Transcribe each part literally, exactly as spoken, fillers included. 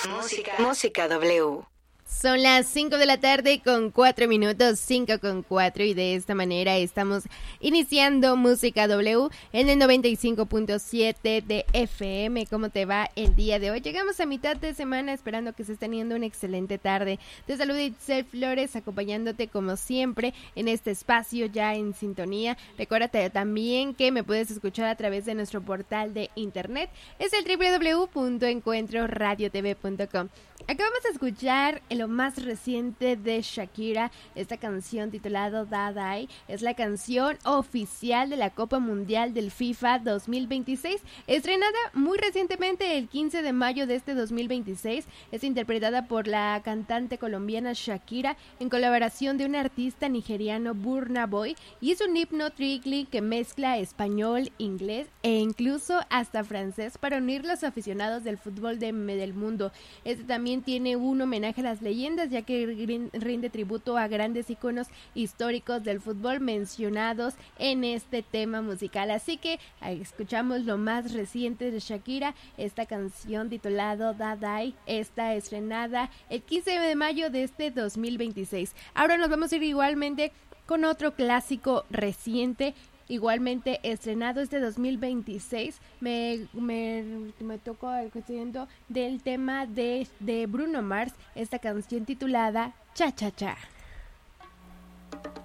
Música. Música W. Son las cinco de la tarde con cuatro minutos, cinco con cuatro, y de esta manera estamos iniciando Música W en el noventa y cinco punto siete de F M. ¿Cómo te va el día de hoy? Llegamos a mitad de semana, esperando que estés teniendo una excelente tarde. Te saluda Itzel Flores, acompañándote como siempre en este espacio ya en sintonía. Recuérdate también que me puedes escuchar a través de nuestro portal de internet. Es el doble u doble u doble u punto encuentro radio t v punto com. Acabamos de escuchar lo más reciente de Shakira, esta canción titulada Dadai. Es la canción oficial de la Copa Mundial del FIFA dos mil veintiséis, estrenada muy recientemente el quince de mayo de este dos mil veintiséis. Es interpretada por la cantante colombiana Shakira en colaboración de un artista nigeriano, Burna Boy, y es un himno tricky que mezcla español, inglés e incluso hasta francés para unir los aficionados del fútbol de, del mundo. Este también tiene un homenaje a las leyendas, ya que rinde tributo a grandes iconos históricos del fútbol mencionados en este tema musical. Así que escuchamos lo más reciente de Shakira, esta canción titulada Dadai, esta estrenada el quince de mayo de este dos mil veintiséis. Ahora nos vamos a ir igualmente con otro clásico reciente, igualmente estrenado este dos mil veintiséis. Me, me, me tocó el cuestionamiento del tema de, de Bruno Mars, esta canción titulada Cha Cha Cha.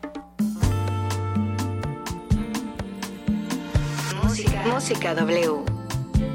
Música. Música W.